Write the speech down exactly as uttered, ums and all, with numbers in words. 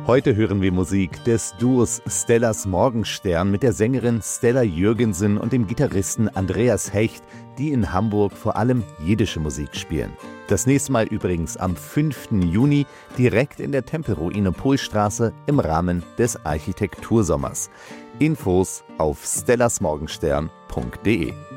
Heute hören wir Musik des Duos Stellas Morgenstern mit der Sängerin Stella Jürgensen und dem Gitarristen Andreas Hecht, die in Hamburg vor allem jiddische Musik spielen. Das nächste Mal übrigens am fünften Juni direkt in der Tempelruine Polstraße im Rahmen des Architektursommers. Infos auf stellasmorgenstern punkt de.